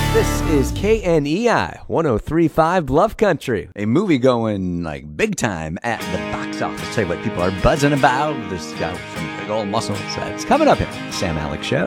This is KNEI 103.5 Bluff Country. A movie going like big time at the box office. Tell you what people are buzzing about. This guy with some big old muscles. That's coming up here. Sam Alex Show.